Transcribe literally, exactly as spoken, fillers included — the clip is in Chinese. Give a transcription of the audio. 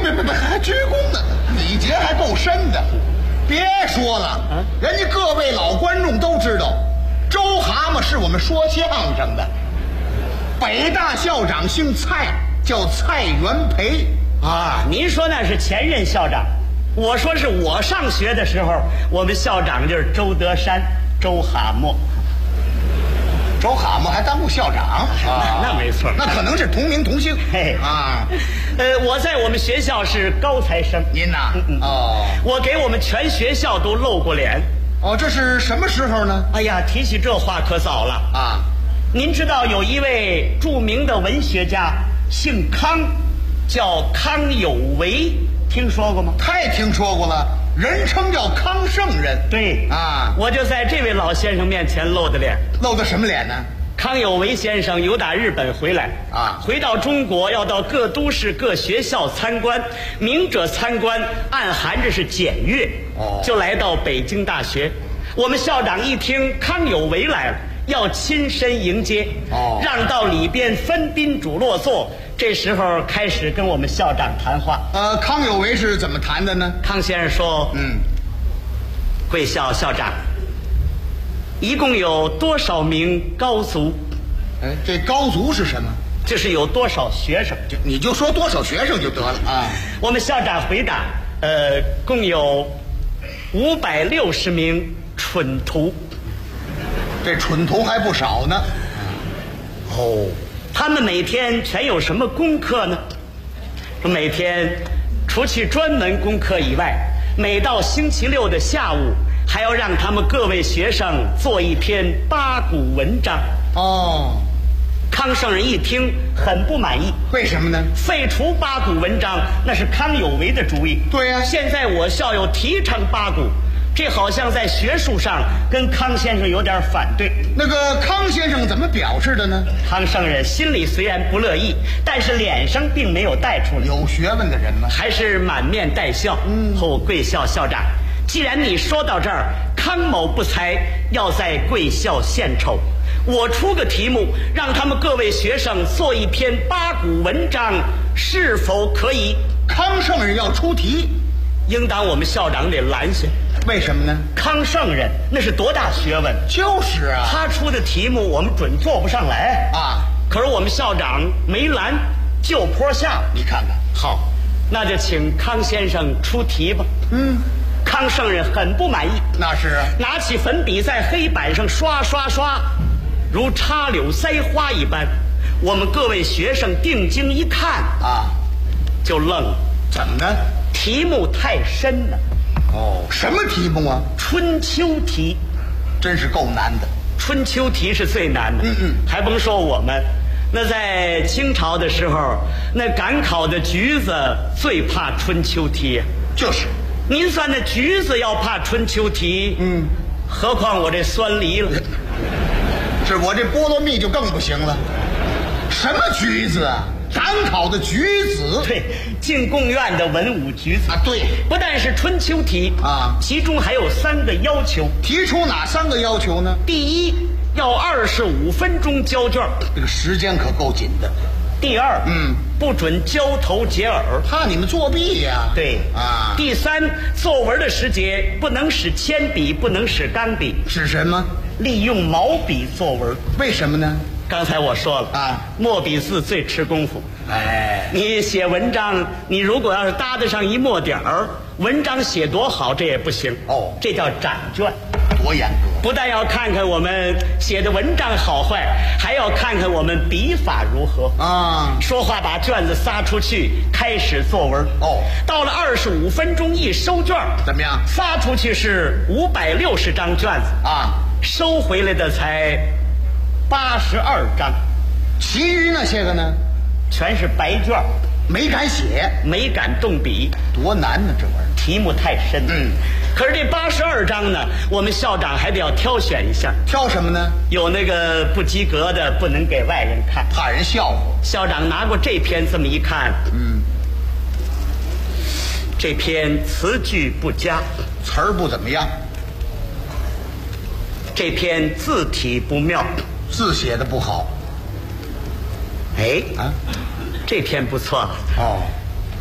别别别，还鞠躬呢，礼节还够深的。别说了，啊、人家各位老观众都知道，周蛤蟆是我们说相声的。北大校长姓蔡，叫蔡元培啊。您说那是前任校长，我说是我上学的时候，我们校长就是周德山，周蛤蟆。 周蛤蟆还当过校长啊？ 那没错， 那可能是同名同姓。 嘿啊，呃，我在我们学校是高材生。 您呐？嗯嗯哦， 我给我们全学校都露过脸。 哦，这是什么时候呢？ 哎呀，提起这话可早了啊！ 您知道有一位著名的文学家，姓康，叫康有为，听说过吗？ 太听说过了，人称叫康圣人。 对啊， 我就在这位老先生面前露的脸。 露的什么脸呢？ 康有为先生由打日本回来啊， 回到中国要到各都市各学校参观，明者参观，暗含着是检阅。 哦， 就来到北京大学。我们校长一听康有为来了，要亲身迎接， 哦， 让到里边分宾主落座。这时候开始跟我们校长谈话。 呃，康有为是怎么谈的呢？ 康先生说：“嗯，贵校校长，一共有多少名高足？ 哎，这高足是什么？ 就是有多少学生？ 就你就说多少学生就得了啊。” 我们校长回答：“呃，共有五百六十名蠢徒。” 这蠢徒还不少呢。 哦，他们每天全有什么功课呢？每天除去专门功课以外，每到星期六的下午，还要让他们各位学生做一篇八股文章。 哦， 康圣人一听很不满意。 为什么呢？ 废除八股文章那是康有为的主意。 对呀、啊， 现在我校又提倡八股，这好像在学术上跟康先生有点反对。 那个康先生怎么表示的呢？ 康圣人心里虽然不乐意，但是脸上并没有带出来。 有学问的人吗？ 还是满面带笑。嗯，后贵校校长，既然你说到这儿，康某不才要在贵校献丑，我出个题目，让他们各位学生做一篇八股文章，是否可以？ 康圣人要出题， 应当我们校长得拦下。 为什么呢？ 康圣人那是多大学问？ 就是啊， 他出的题目我们准做不上来啊。 可是我们校长没拦，就坡下了。 你看看， 好，那就请康先生出题吧。 嗯， 康圣人很不满意。 那是啊， 拿起粉笔在黑板上刷刷刷，如插柳栽花一般。我们各位学生定睛一看啊， 就愣了。 怎么呢？ 题目太深了。 哦，什么题目啊？ 春秋题， 真是够难的。 春秋题是最难的。 嗯嗯， 还甭说我们，那在清朝的时候，那赶考的橘子最怕春秋题。 就是， 您算那橘子要怕春秋题， 嗯， 何况我这酸梨了。 是我这菠萝蜜就更不行了。什么橘子啊？赶考的橘子， 对，进贡院的文武举子啊，对， 不但是春秋题啊， 其中还有三个要求。 提出哪三个要求呢？ 第一，要二十五分钟交卷， 这个时间可够紧的。 第二， 嗯， 不准交头接耳， 怕你们作弊呀。 对啊。 第三，作文的时节不能使铅笔，不能使钢笔， 使什么？ 利用毛笔作文。 为什么呢？ 刚才我说了啊， 墨笔字最吃功夫。 哎， 你写文章，你如果要是搭得上一墨点儿，文章写多好，这也不行。 哦， 这叫展卷， 多严格！ 不但要看看我们写的文章好坏，还要看看我们笔法如何啊。 说话把卷子撒出去，开始作文。 哦， 到了二十五分钟一收卷， 怎么样？ 撒出去是五百六十张卷子啊， 收回来的才八十二张， 其余那些个呢， 全是白卷， 没敢写， 没敢动笔， 多难呢！这玩意儿题目太深。 嗯， 可是这八十二张呢，我们校长还得要挑选一下。 挑什么呢？ 有那个不及格的，不能给外人看， 怕人笑话。 校长拿过这篇，这么一看， 嗯， 这篇词句不佳， 词儿不怎么样， 这篇字体不妙， 字写的不好。 哎啊， 这篇不错哦。